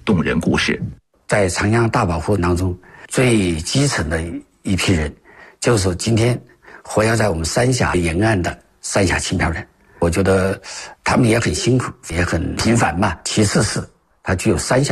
动人故事。 在长江大保护当中，最基层的一批人，就是今天活跃在我们三峡沿岸的三峡青漂人。我觉得他们也很辛苦，也很平凡嘛。其次是它具有三峡